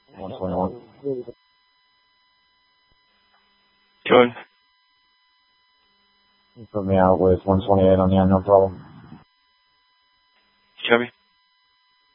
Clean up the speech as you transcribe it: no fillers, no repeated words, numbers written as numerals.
121. Good. You put me out with 128 on the end, no problem. Copy.